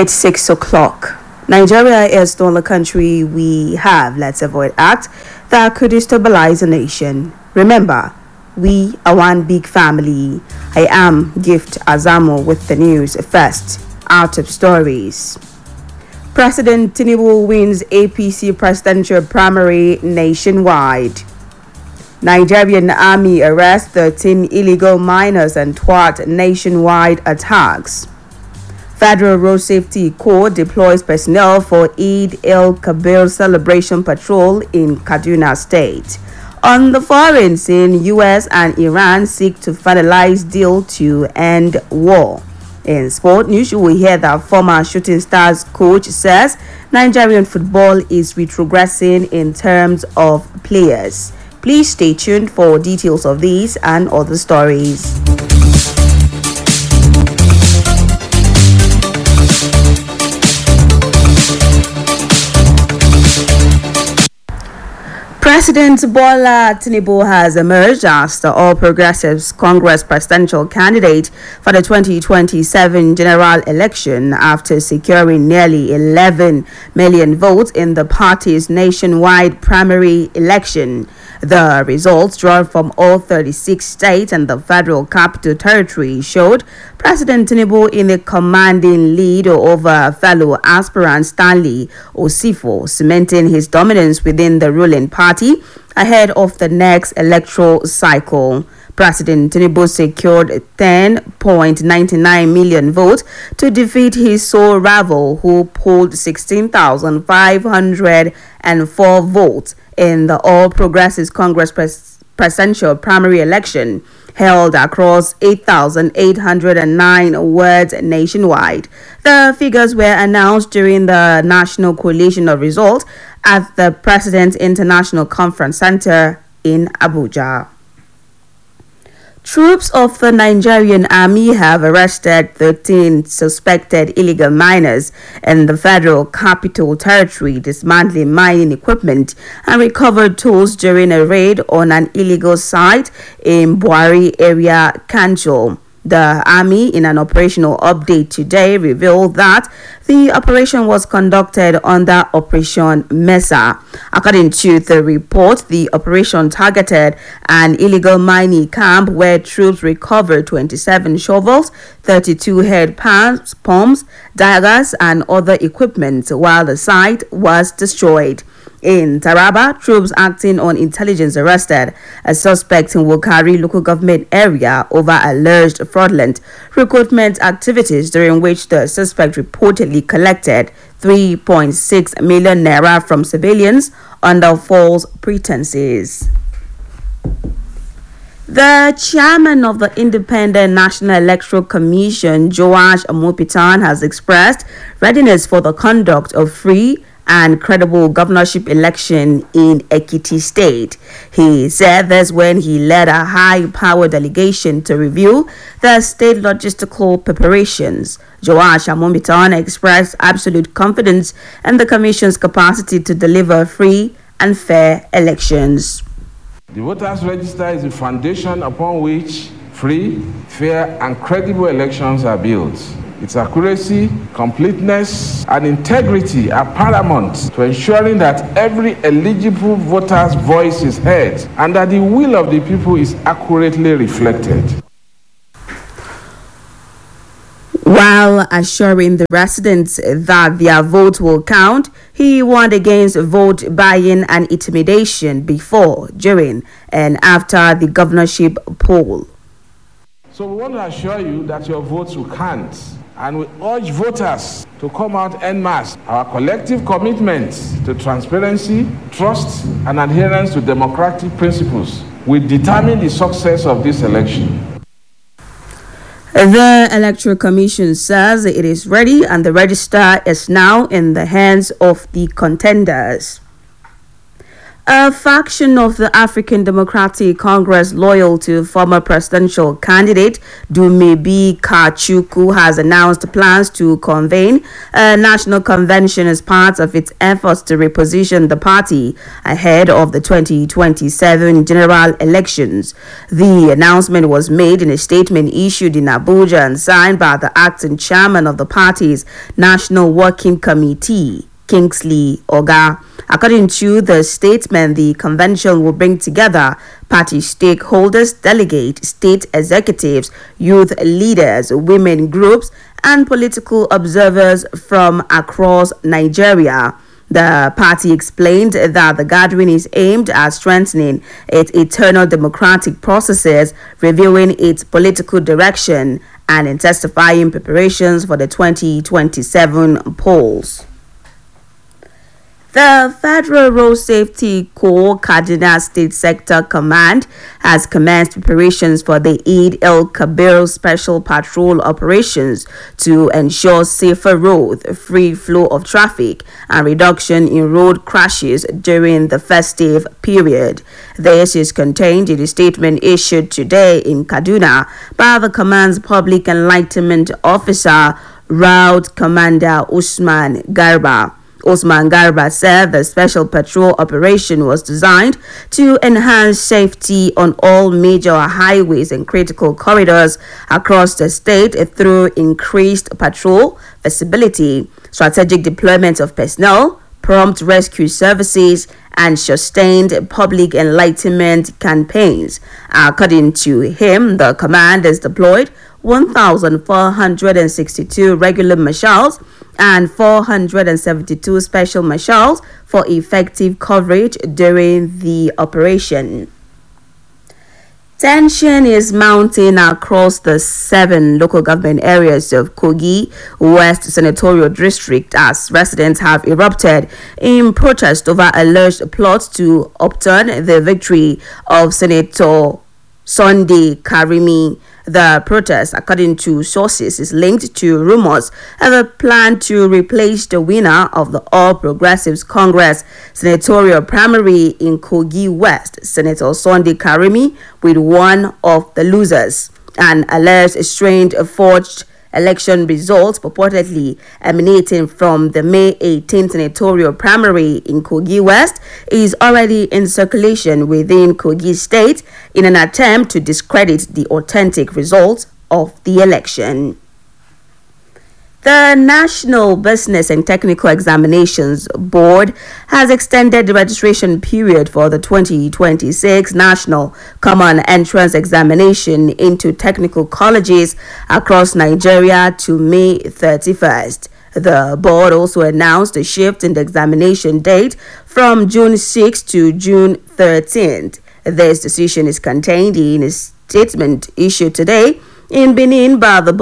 It's 6 o'clock. Nigeria is the only country we have, let's avoid act, that could destabilize a nation. Remember, we are one big family. I am Gift Azamo with the news. First, out of stories. President Tinubu wins APC presidential primary nationwide. Nigerian army arrests 13 illegal miners and thwart nationwide attacks. Federal Road Safety Corps deploys personnel for Eid el-Kabir celebration patrol in Kaduna State. On the foreign scene, US and Iran seek to finalize deal to end war. In sport news, you will hear that former Shooting Stars coach says Nigerian football is retrogressing in terms of players. Please stay tuned for details of these and other stories. President Bola Tinubu has emerged as the All Progressives Congress presidential candidate for the 2027 general election after securing nearly 11 million votes in the party's nationwide primary election. The results drawn from all 36 states and the Federal Capital Territory showed President Tinubu in a commanding lead over fellow aspirant Stanley Osifo, cementing his dominance within the ruling party ahead of the next electoral cycle. President Tinubu secured 10.99 million votes to defeat his sole rival, who polled 16,504 votes in the All Progressives Congress presidential primary election held across 8,809 wards nationwide. The figures were announced during the National Coalition of Results at the President's International Conference Center in Abuja. Troops of the Nigerian Army have arrested 13 suspected illegal miners in the Federal Capital Territory, dismantling mining equipment and recovered tools during a raid on an illegal site in Buari area, Kanjo. The Army, in an operational update today, revealed that the operation was conducted under Operation Mesa. According to the report, the operation targeted an illegal mining camp where troops recovered 27 shovels, 32 head pumps, daggers, and other equipment, while the site was destroyed. In Taraba, troops acting on intelligence arrested a suspect in Wukari local government area over alleged fraudulent recruitment activities, during which the suspect reportedly collected 3.6 million naira from civilians under false pretenses. The chairman of the Independent National Electoral Commission, Joash Amopitan, has expressed readiness for the conduct of free and credible governorship election in Ekiti State. He said this when he led a high-power delegation to review the state logistical preparations. Joash Amopitan expressed absolute confidence in the Commission's capacity to deliver free and fair elections. The voters' register is the foundation upon which free, fair, and credible elections are built. Its accuracy, completeness, and integrity are paramount to ensuring that every eligible voter's voice is heard and that the will of the people is accurately reflected. While assuring the residents that their vote will count, he warned against vote buying and intimidation before, during, and after the governorship poll. So we want to assure you that your votes will count. And we urge voters to come out en masse. Our collective commitment to transparency, trust, and adherence to democratic principles will determine the success of this election. The Electoral Commission says it is ready and the register is now in the hands of the contenders. A faction of the African Democratic Congress loyal to former presidential candidate Dumebi Kachukwu has announced plans to convene a national convention as part of its efforts to reposition the party ahead of the 2027 general elections. The announcement was made in a statement issued in Abuja and signed by the acting chairman of the party's National Working Committee, Kingsley Oga. According to the statement, the convention will bring together party stakeholders, delegates, state executives, youth leaders, women groups, and political observers from across Nigeria. The party explained that the gathering is aimed at strengthening its internal democratic processes, reviewing its political direction, and intensifying preparations for the 2027 polls. The Federal Road Safety Corps Kaduna State Sector Command has commenced preparations for the Eid el-Kabir Special Patrol operations to ensure safer roads, free flow of traffic, and reduction in road crashes during the festive period. This is contained in a statement issued today in Kaduna by the command's Public Enlightenment Officer, Route Commander Usman Garba. Usman Garba said the special patrol operation was designed to enhance safety on all major highways and critical corridors across the state through increased patrol visibility, strategic deployment of personnel, prompt rescue services, and sustained public enlightenment campaigns. According to him, the command has deployed 1,462 regular marshals and 472 special marshals for effective coverage during the operation. Tension is mounting across the 7 local government areas of Kogi West Senatorial District as residents have erupted in protest over alleged plots to overturn the victory of Senator Sunday Karimi. The protest, according to sources, is linked to rumors of a plan to replace the winner of the All Progressives Congress senatorial primary in Kogi West, Senator Sunday Karimi, with one of the losers. An alleged strained forged election results purportedly emanating from the May 18th senatorial primary in Kogi West is already in circulation within Kogi State in an attempt to discredit the authentic results of the election. The National Business and Technical Examinations Board has extended the registration period for the 2026 National Common Entrance Examination into technical colleges across Nigeria to May 31st. The board also announced a shift in the examination date from June 6 to June 13th. This decision is contained in a statement issued today in Benin by the board.